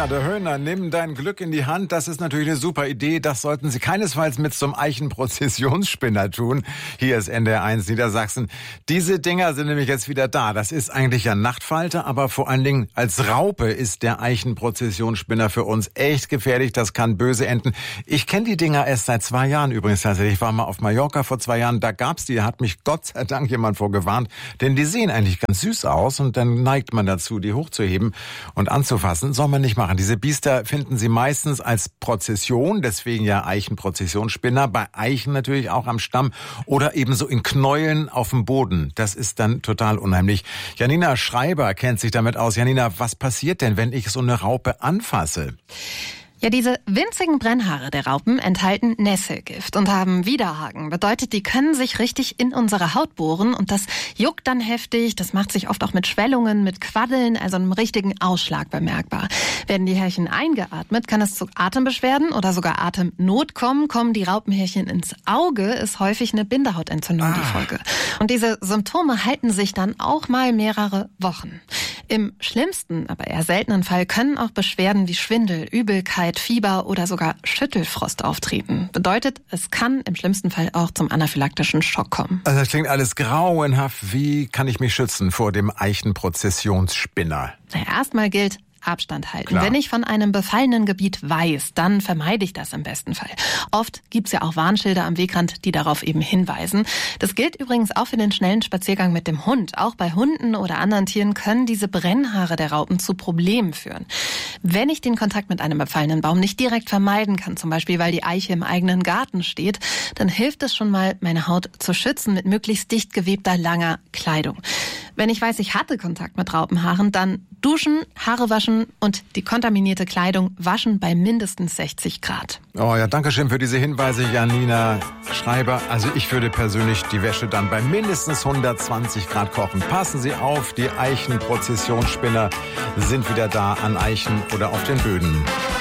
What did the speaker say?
Bernhard Höhner, nimm dein Glück in die Hand. Das ist natürlich eine super Idee. Das sollten Sie keinesfalls mit so einem Eichenprozessionsspinner tun. Hier ist NDR 1 Niedersachsen. Diese Dinger sind nämlich jetzt wieder da. Das ist eigentlich ein Nachtfalter, aber vor allen Dingen als Raupe ist der Eichenprozessionsspinner für uns echt gefährlich. Das kann böse enden. Ich kenne die Dinger erst seit 2 Jahren übrigens. Also ich war mal auf Mallorca vor 2 Jahren. Da gab's die. Da hat mich Gott sei Dank jemand vorgewarnt. Denn die sehen eigentlich ganz süß aus und dann neigt man dazu, die hochzuheben und anzufassen. Soll man nicht machen. Diese Biester finden Sie meistens als Prozession, deswegen ja Eichenprozessionsspinner, bei Eichen natürlich auch am Stamm oder ebenso in Knäueln auf dem Boden. Das ist dann total unheimlich. Janina Schreiber kennt sich damit aus. Janina, was passiert denn, wenn ich so eine Raupe anfasse? Ja, diese winzigen Brennhaare der Raupen enthalten Nesselgift und haben Widerhaken. Bedeutet, die können sich richtig in unsere Haut bohren und das juckt dann heftig. Das macht sich oft auch mit Schwellungen, mit Quaddeln, also einem richtigen Ausschlag bemerkbar. Werden die Härchen eingeatmet, kann es zu Atembeschwerden oder sogar Atemnot kommen. Kommen die Raupenhärchen ins Auge, ist häufig eine Bindehautentzündung die Folge. Und diese Symptome halten sich dann auch mal mehrere Wochen. Im schlimmsten, aber eher seltenen Fall können auch Beschwerden wie Schwindel, Übelkeit, Fieber oder sogar Schüttelfrost auftreten. Bedeutet, es kann im schlimmsten Fall auch zum anaphylaktischen Schock kommen. Also das klingt alles grauenhaft. Wie kann ich mich schützen vor dem Eichenprozessionsspinner? Erstmal gilt, Abstand halten. Klar. Wenn ich von einem befallenen Gebiet weiß, dann vermeide ich das im besten Fall. Oft gibt's ja auch Warnschilder am Wegrand, die darauf eben hinweisen. Das gilt übrigens auch für den schnellen Spaziergang mit dem Hund. Auch bei Hunden oder anderen Tieren können diese Brennhaare der Raupen zu Problemen führen. Wenn ich den Kontakt mit einem befallenen Baum nicht direkt vermeiden kann, zum Beispiel weil die Eiche im eigenen Garten steht, dann hilft es schon mal, meine Haut zu schützen mit möglichst dicht gewebter, langer Kleidung. Wenn ich weiß, ich hatte Kontakt mit Raupenhaaren, dann duschen, Haare waschen und die kontaminierte Kleidung waschen bei mindestens 60 Grad. Oh ja, danke schön für diese Hinweise, Janina Schreiber. Also ich würde persönlich die Wäsche dann bei mindestens 120 Grad kochen. Passen Sie auf, die Eichenprozessionsspinner sind wieder da an Eichen oder auf den Böden.